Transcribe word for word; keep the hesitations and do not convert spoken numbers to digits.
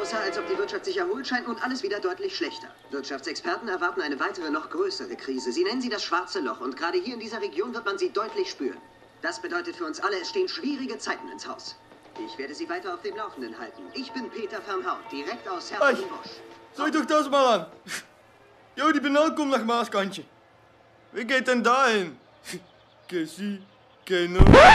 aussah, als ob die Wirtschaft sich erholt, scheint nun alles wieder deutlich schlechter. Wirtschaftsexperten erwarten eine weitere, noch größere Krise. Sie nennen sie das schwarze Loch und gerade hier in dieser Region wird man sie deutlich spüren. Das bedeutet für uns alle, es stehen schwierige Zeiten ins Haus. Ich werde Sie weiter auf dem Laufenden halten. Ich bin Peter Vermhaut, direkt aus Herzogenbusch. Soll ich doch das mal an? Jo, die Benal kommt nach Maaskantje. Wie geht denn da hin? Cassie, keine.